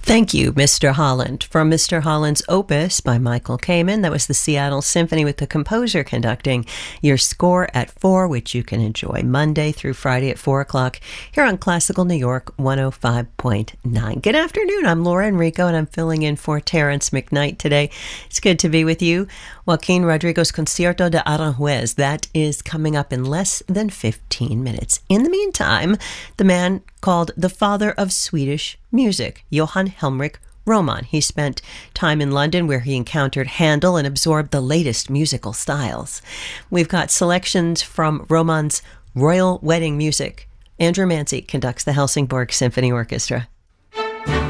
Thank you, Mr. Holland. From Mr. Holland's Opus by Michael Kamen, that was the Seattle Symphony with the composer conducting your score at 4, which you can enjoy Monday through Friday at 4 o'clock here on Classical New York 105.9. Good afternoon. I'm Laura Enrico, and I'm filling in for Terrence McKnight today. It's good to be with you. Joaquin Rodrigo's Concierto de Aranjuez, that is coming up in less than 15 minutes. In the meantime, the man called the father of Swedish music, Johan Helmrich Roman. He spent time in London where he encountered Handel and absorbed the latest musical styles. We've got selections from Roman's Royal Wedding Music. Andrew Mancy conducts the Helsingborg Symphony Orchestra.